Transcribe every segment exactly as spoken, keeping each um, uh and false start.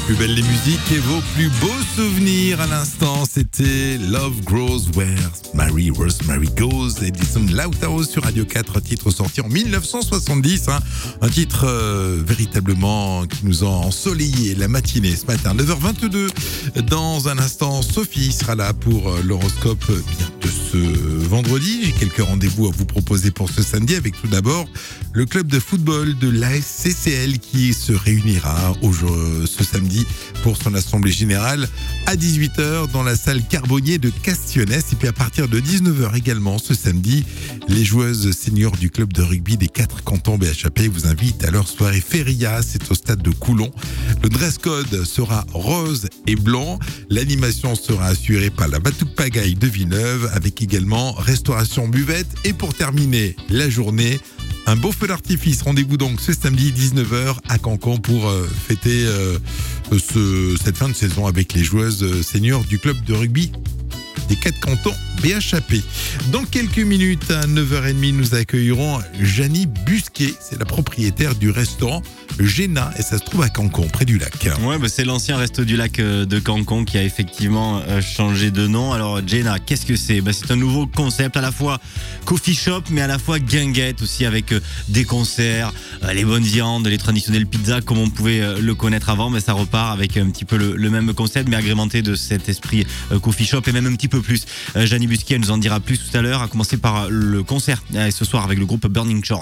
plus belles les musiques et vos plus beaux souvenirs. À l'instant, c'était Love Grows Where Mary Rosemary Goes, Edison Lautaro sur Radio quatre, titre sorti en mille neuf cent soixante-dix. Hein. Un titre euh, véritablement qui nous a ensoleillé la matinée ce matin, neuf heures vingt-deux. Dans un instant, Sophie sera là pour euh, l'horoscope bien de ce vendredi. J'ai quelques rendez-vous à vous proposer pour ce samedi, avec tout d'abord le club de football de l'A S C C L qui se réunira aujourd'hui, ce samedi pour son assemblée générale à dix-huit heures dans la salle Carbonnier de Castionnès. Et puis à partir de dix-neuf heures également ce samedi, les joueuses seniors du club de rugby des quatre cantons B H A P vous invitent à leur soirée Feria. C'est au stade de Coulon. Le dress code sera rose et blanc. L'animation sera assurée par la Batouk Pagaille de Villeneuve, avec également restauration buvette. Et pour terminer la journée, un beau feu d'artifice. Rendez-vous donc ce samedi dix-neuf heures à Cancon pour euh, fêter euh, ce, cette fin de saison avec les joueuses seniors du club de rugby des quatre cantons B H A P. Dans quelques minutes, à neuf heures trente, nous accueillerons Janie Busquet. C'est la propriétaire du restaurant Géna et ça se trouve à Cancon, près du lac. Ouais, bah c'est l'ancien resto du lac de Cancon qui a effectivement changé de nom. Alors Géna, qu'est-ce que c'est ? Bah, c'est un nouveau concept, à la fois coffee shop mais à la fois guinguette aussi, avec des concerts, les bonnes viandes, les traditionnelles pizzas comme on pouvait le connaître avant. Mais ça repart avec un petit peu le, le même concept mais agrémenté de cet esprit coffee shop et même un petit peu plus. Janie Busquet elle nous en dira plus tout à l'heure, à commencer par le concert ce soir avec le groupe Burning Shores.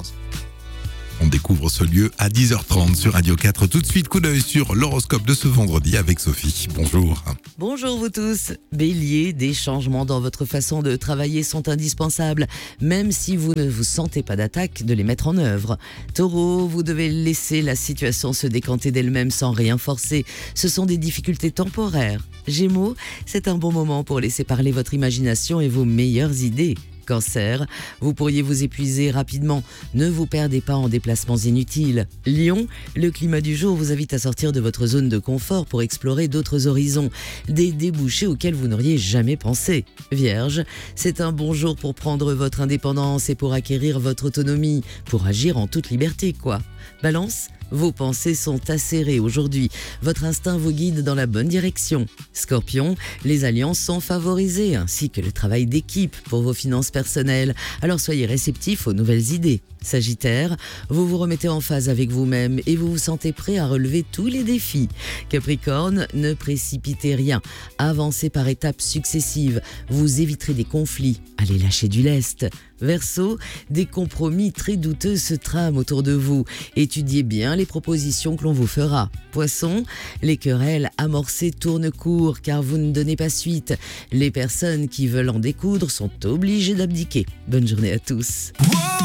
On découvre ce lieu à dix heures trente sur Radio quatre. Tout de suite, coup d'œil sur l'horoscope de ce vendredi avec Sophie. Bonjour. Bonjour vous tous. Bélier, des changements dans votre façon de travailler sont indispensables, même si vous ne vous sentez pas d'attaque de les mettre en œuvre. Taureau, vous devez laisser la situation se décanter d'elle-même sans rien forcer. Ce sont des difficultés temporaires. Gémeaux, c'est un bon moment pour laisser parler votre imagination et vos meilleures idées. Cancer, vous pourriez vous épuiser rapidement. Ne vous perdez pas en déplacements inutiles. Lion, le climat du jour vous invite à sortir de votre zone de confort pour explorer d'autres horizons, des débouchés auxquels vous n'auriez jamais pensé. Vierge, c'est un bon jour pour prendre votre indépendance et pour acquérir votre autonomie, pour agir en toute liberté, quoi. Balance, vos pensées sont acérées aujourd'hui. Votre instinct vous guide dans la bonne direction. Scorpion, les alliances sont favorisées, ainsi que le travail d'équipe pour vos finances personnelles. Alors soyez réceptifs aux nouvelles idées. Sagittaire, vous vous remettez en phase avec vous-même et vous vous sentez prêt à relever tous les défis. Capricorne, ne précipitez rien. Avancez par étapes successives. Vous éviterez des conflits. Allez lâcher du lest. Verseau, des compromis très douteux se trament autour de vous. Étudiez bien les propositions que l'on vous fera. Poisson, les querelles amorcées tournent court car vous ne donnez pas suite. Les personnes qui veulent en découdre sont obligées d'abdiquer. Bonne journée à tous.